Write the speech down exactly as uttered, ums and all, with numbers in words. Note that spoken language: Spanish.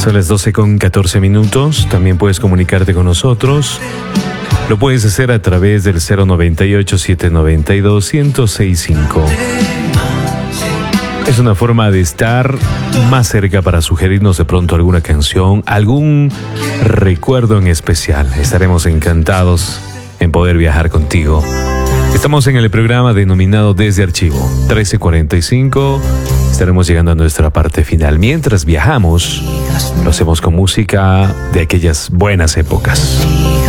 Son las doce con catorce minutos. También puedes comunicarte con nosotros. Lo puedes hacer a través del cero noventa y ocho, setecientos noventa y dos, ciento sesenta y cinco. Es una forma de estar más cerca para sugerirnos de pronto alguna canción, algún recuerdo en especial. Estaremos encantados en poder viajar contigo. Estamos en el programa denominado Desde Archivo. trece cuarenta y cinco. Estaremos llegando a nuestra parte final. Mientras viajamos, lo hacemos con música de aquellas buenas épocas.